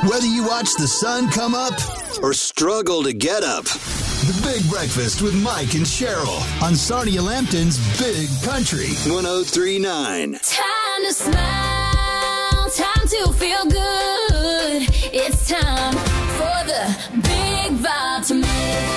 Whether you watch the sun come up or struggle to get up. The Big Breakfast with Mike and Cheryl on Sarnia Lambton's Big Country 103.9. Time to smile, time to feel good. It's time for the Big Vibe to me.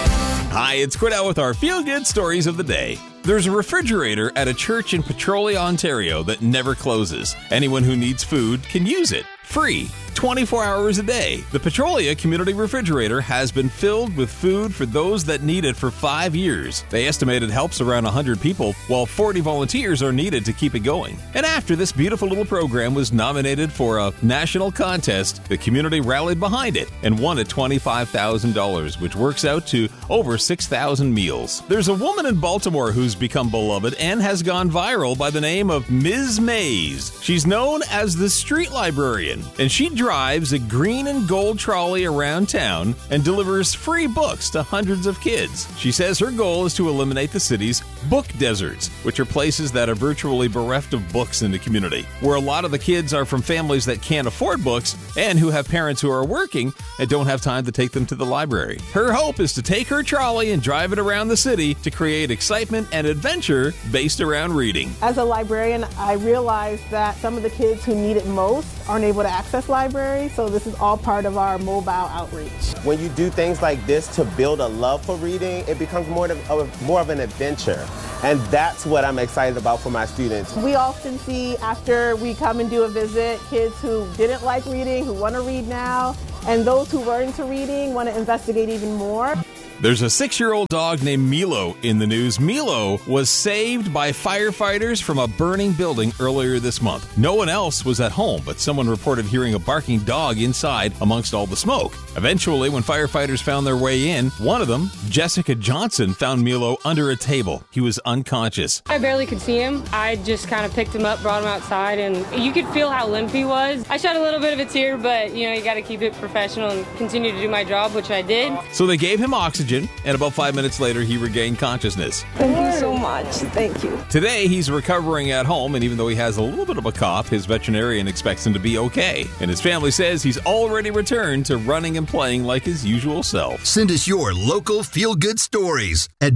Hi, it's Cordell with our feel-good stories of the day. There's a refrigerator at a church in Petrolia, Ontario that never closes. Anyone who needs food can use it. Free, 24 hours a day. The Petrolia Community Refrigerator has been filled with food for those that need it for 5 years. They estimate it helps around 100 people, while 40 volunteers are needed to keep it going. And after this beautiful little program was nominated for a national contest, the community rallied behind it and won at $25,000, which works out to over 6,000 meals. There's a woman in Baltimore who's become beloved and has gone viral by the name of Ms. Mays. She's known as the street librarian, and she drives a green and gold trolley around town and delivers free books to hundreds of kids. She says her goal is to eliminate the city's book deserts, which are places that are virtually bereft of books in the community, where a lot of the kids are from families that can't afford books and who have parents who are working and don't have time to take them to the library. Her hope is to take her trolley and drive it around the city to create excitement and adventure based around reading. As a librarian, I realized that some of the kids who need it most aren't able to access libraries, so this is all part of our mobile outreach. When you do things like this to build a love for reading, it becomes more of an adventure. And that's what I'm excited about for my students. We often see, after we come and do a visit, kids who didn't like reading, who want to read now, and those who were into reading want to investigate even more. There's a 6-year-old dog named Milo in the news. Milo was saved by firefighters from a burning building earlier this month. No one else was at home, but someone reported hearing a barking dog inside amongst all the smoke. Eventually, when firefighters found their way in, one of them, Jessica Johnson, found Milo under a table. He was unconscious. I barely could see him. I just kind of picked him up, brought him outside, and you could feel how limp he was. I shed a little bit of a tear, but you got to keep it professional and continue to do my job, which I did. So they gave him oxygen, and about 5 minutes later, he regained consciousness. Thank you so much. Thank you. Today, he's recovering at home, and even though he has a little bit of a cough, his veterinarian expects him to be okay. And his family says he's already returned to running and playing like his usual self. Send us your local feel-good stories at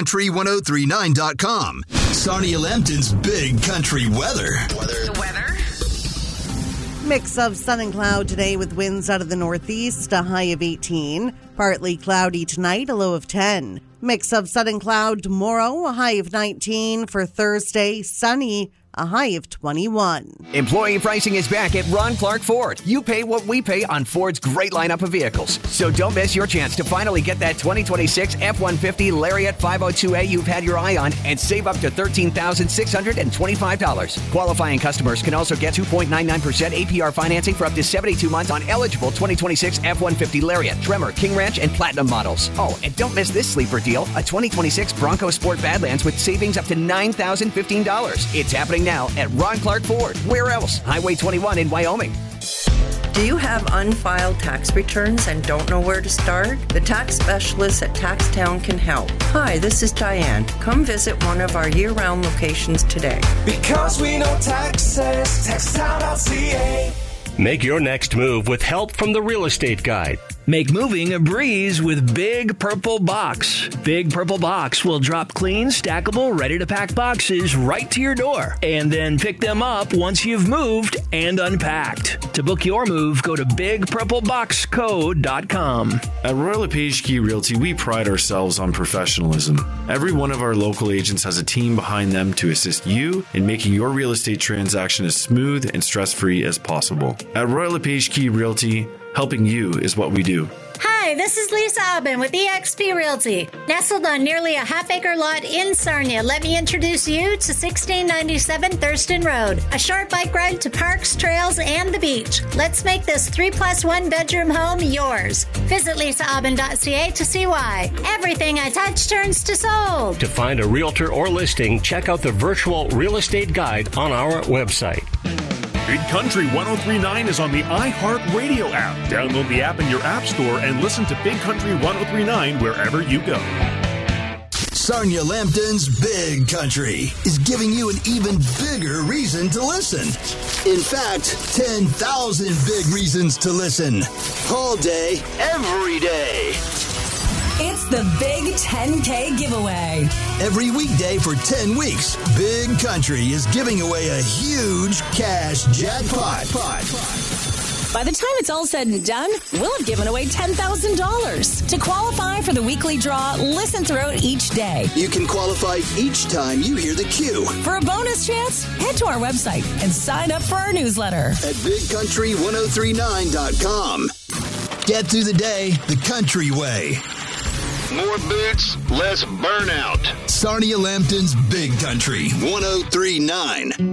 BigCountry1039.com. Sarnia Lambton's Big Country weather. The weather? Mix of sun and cloud today with winds out of the northeast, a high of 18. Partly cloudy tonight, a low of 10. Mix of sun and cloud tomorrow, a high of 19. For Thursday, sunny, a high of 21. Employee pricing is back at Ron Clark Ford. You pay what we pay on Ford's great lineup of vehicles. So don't miss your chance to finally get that 2026 F-150 Lariat 502A you've had your eye on and save up to $13,625. Qualifying customers can also get 2.99% APR financing for up to 72 months on eligible 2026 F-150 Lariat, Tremor, King Ranch, and Platinum models. Oh, and don't miss this sleeper deal, a 2026 Bronco Sport Badlands with savings up to $9,015. It's happening now at Ron Clark Ford. Where else? Highway 21 in Wyoming. Do you have unfiled tax returns and don't know where to start? The tax specialists at TaxTown can help. Hi, this is Diane. Come visit one of our year-round locations today. Because we know taxes, TaxTown.ca. Make your next move with help from the Real Estate Guide. Make moving a breeze with Big Purple Box. Big Purple Box will drop clean, stackable, ready-to-pack boxes right to your door and then pick them up once you've moved and unpacked. To book your move, go to bigpurpleboxco.com. At Royal LePage Key Realty, we pride ourselves on professionalism. Every one of our local agents has a team behind them to assist you in making your real estate transaction as smooth and stress-free as possible. At Royal LePage Key Realty, helping you is what we do. Hi, this is Lisa Aubin with eXp Realty. Nestled on nearly a half-acre lot in Sarnia, let me introduce you to 1697 Thurston Road. A short bike ride to parks, trails, and the beach. Let's make this 3+ 1 bedroom home yours. Visit lisaaubin.ca to see why. Everything I touch turns to sold. To find a realtor or listing, check out the virtual real estate guide on our website. Big Country 103.9 is on the iHeartRadio app. Download the app in your app store and listen to Big Country 103.9 wherever you go. Sarnia Lambton's Big Country is giving you an even bigger reason to listen. In fact, 10,000 big reasons to listen. All day, every day. It's the Big 10K giveaway. Every weekday for 10 weeks, Big Country is giving away a huge cash jackpot. By the time it's all said and done, we'll have given away $10,000. To qualify for the weekly draw, listen throughout each day. You can qualify each time you hear the cue. For a bonus chance, head to our website and sign up for our newsletter at bigcountry1039.com. Get through the day the country way. More boots, less burnout. Sarnia Lambton's Big Country 1039.